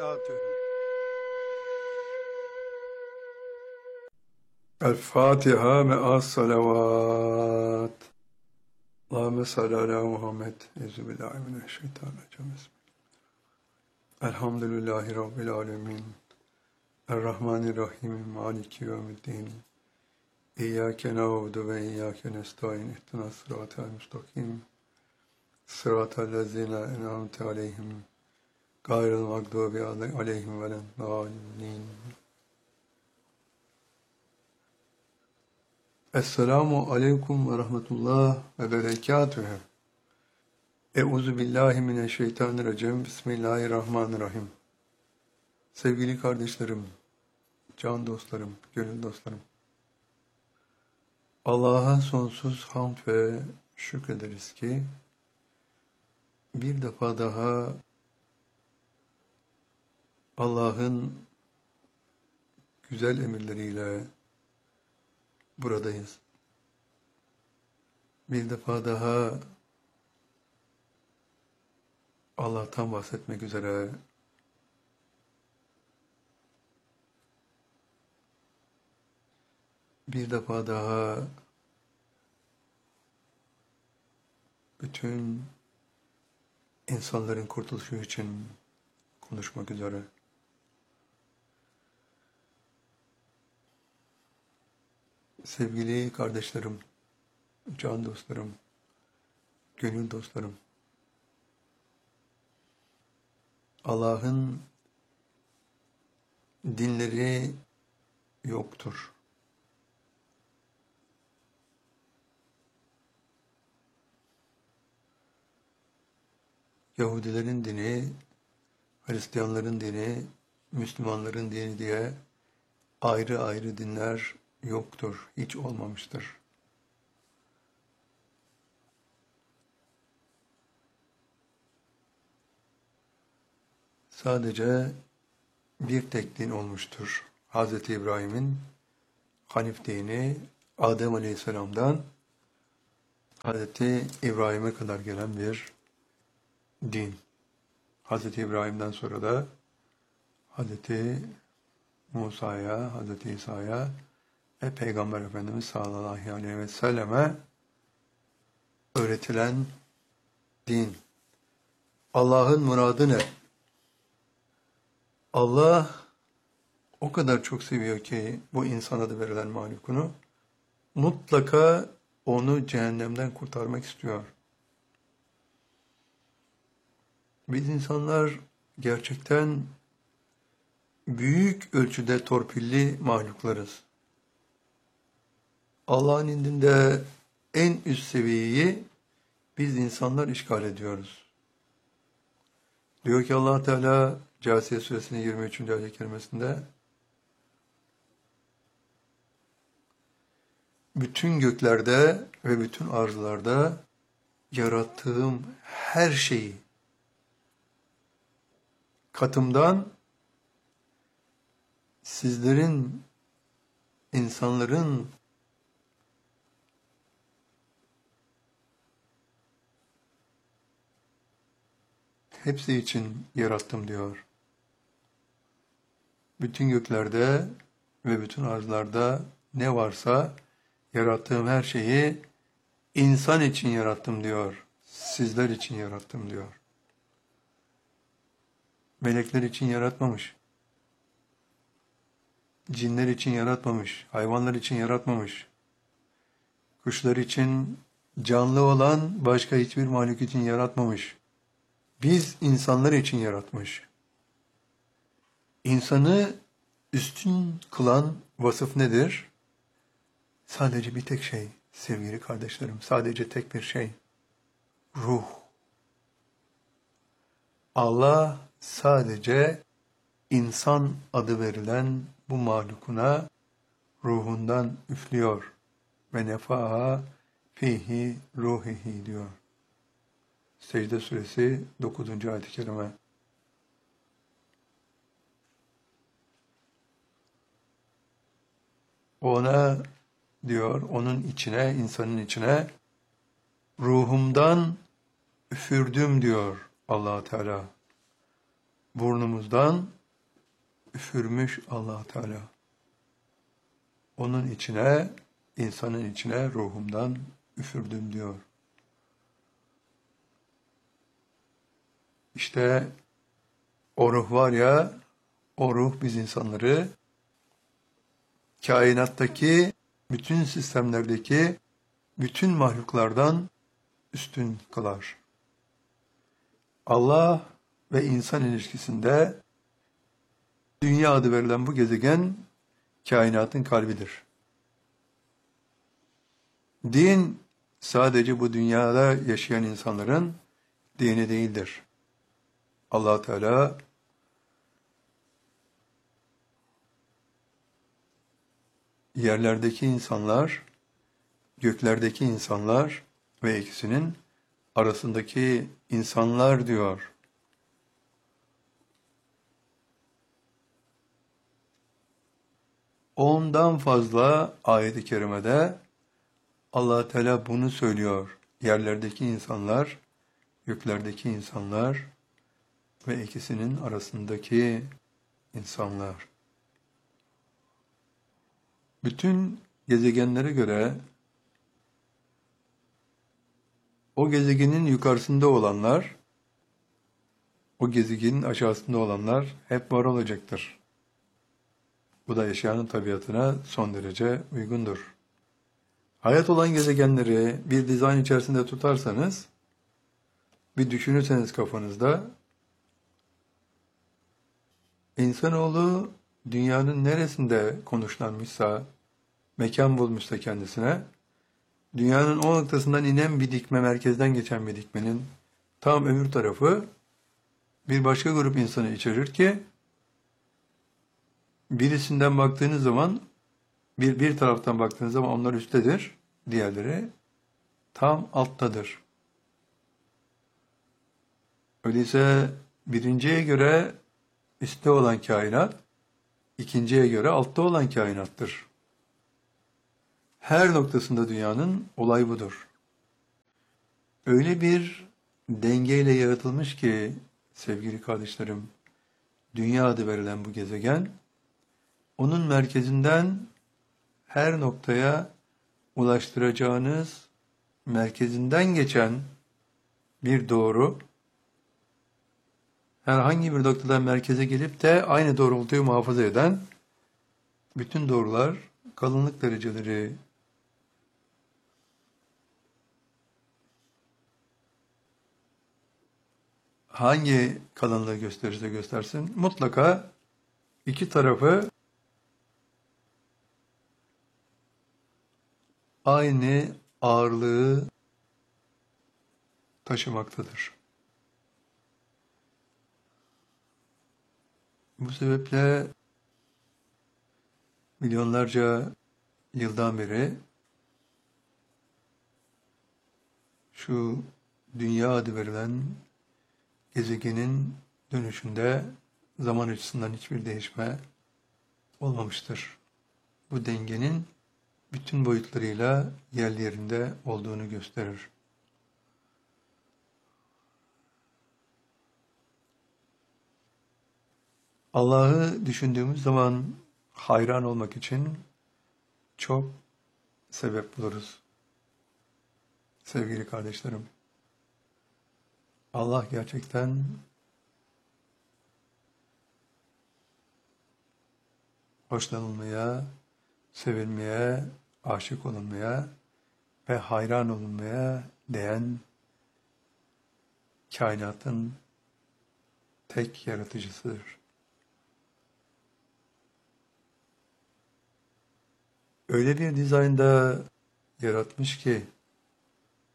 وبركاته. الفاتحة مع الصلوات. اللهم صل على محمد. أعوذ بالله من الشيطان الرجيم. الحمد لله رب العالمين الرحمن الرحيم مالك يوم الدين إياك نعبد وإياك نستعين اهدنا الصراط المستقيم صراط الذين أنعمت عليهم غير المغضوب عليهم ولا الضالين. Esselamu aleyküm ve rahmetullah ve berekatühü. Euzu billahi mineşşeytanirracim. Bismillahirrahmanirrahim. Sevgili kardeşlerim, can dostlarım, gönül dostlarım. Allah'a sonsuz hamd ve şükrederiz ki bir defa daha Allah'ın güzel emirleriyle buradayız. Bir defa daha Allah'tan bahsetmek üzere bir defa daha bütün insanların kurtuluşu için konuşmak üzere. Sevgili kardeşlerim, can dostlarım, gönül dostlarım, Allah'ın dinleri yoktur. Yahudilerin dini, Hristiyanların dini, Müslümanların dini diye ayrı ayrı dinler yoktur, hiç olmamıştır. Sadece bir tek din olmuştur. Hz. İbrahim'in Hanif dini, Adem Aleyhisselam'dan Hz. İbrahim'e kadar gelen bir din. Hz. İbrahim'den sonra da Hz. Musa'ya, Hz. İsa'ya ve Peygamber Efendimiz sallallahu aleyhi ve selleme öğretilen din. Allah'ın muradı ne? Allah o kadar çok seviyor ki bu insan adı verilen mahlukunu, mutlaka onu cehennemden kurtarmak istiyor. Biz insanlar gerçekten büyük ölçüde torpilli mahluklarız. Allah'ın indinde en üst seviyeyi biz insanlar işgal ediyoruz. Diyor ki Allah Teala Câsiye Suresinin 23. ayet-i kerimesinde, bütün göklerde ve bütün arzlarda yarattığım her şeyi katımdan sizlerin, insanların hepsi için yarattım diyor. Bütün göklerde ve bütün arzlarda ne varsa yarattığım her şeyi insan için yarattım diyor. Sizler için yarattım diyor. Melekler için yaratmamış. Cinler için yaratmamış. Hayvanlar için yaratmamış. Kuşlar için, canlı olan başka hiçbir mahluk için yaratmamış. Biz insanlar için yaratmış. İnsanı üstün kılan vasıf nedir? Sadece bir tek şey sevgili kardeşlerim, sadece tek bir şey. Ruh. Allah sadece insan adı verilen bu mahlukuna ruhundan üflüyor. Ve nefaha fihi ruhihi diyor. Secde Suresi 9. ayet-i kerime. Ona diyor, onun içine, insanın içine ruhumdan üfürdüm diyor Allah Teala. burnumuzdan üfürmüş Allah Teala. Onun içine, insanın içine ruhumdan üfürdüm diyor. İşte o ruh var ya, o ruh biz insanları kainattaki bütün sistemlerdeki bütün mahluklardan üstün kılar. Allah ve insan ilişkisinde dünya adı verilen bu gezegen kainatın kalbidir. Din sadece bu dünyada yaşayan insanların dini değildir. Allah Teala yerlerdeki insanlar, göklerdeki insanlar ve ikisinin arasındaki insanlar diyor. Ondan fazla ayet-i kerimede Allah Teala bunu söylüyor. Yerlerdeki insanlar, göklerdeki insanlar ve ikisinin arasındaki insanlar. Bütün gezegenlere göre o gezegenin yukarısında olanlar, o gezegenin aşağısında olanlar hep var olacaktır. Bu da yaşayanın tabiatına son derece uygundur. Hayat olan gezegenleri bir dizayn içerisinde tutarsanız, bir düşünürseniz kafanızda, insanoğlu dünyanın neresinde konuşlanmışsa, mekan bulmuşsa kendisine, dünyanın o noktasından inen bir dikme, merkezden geçen bir dikmenin tam öbür tarafı bir başka grup insanı içerir ki, birisinden baktığınız zaman, bir taraftan baktığınız zaman onlar üsttedir, diğerleri tam alttadır. Öyleyse birinciye göre üstte olan kainat, ikinciye göre altta olan kainattır. Her noktasında dünyanın olay budur. Öyle bir dengeyle yaratılmış ki sevgili kardeşlerim, dünya adı verilen bu gezegen, onun merkezinden her noktaya ulaştıracağınız, merkezinden geçen bir doğru, herhangi bir noktadan merkeze gelip de aynı doğrultuyu muhafaza eden bütün doğrular, kalınlık dereceleri hangi kalınlığı gösterirse göstersin, mutlaka iki tarafı aynı ağırlığı taşımaktadır. Bu sebeple milyonlarca yıldan beri şu dünya adı verilen gezegenin dönüşünde zaman açısından hiçbir değişme olmamıştır. Bu dengenin bütün boyutlarıyla yerli yerinde olduğunu gösterir. Allah'ı düşündüğümüz zaman hayran olmak için çok sebep buluruz. Sevgili kardeşlerim, Allah gerçekten hoşlanılmaya, sevilmeye, aşık olunmaya ve hayran olunmaya değen kainatın tek yaratıcısıdır. Öyle bir dizaynda yaratmış ki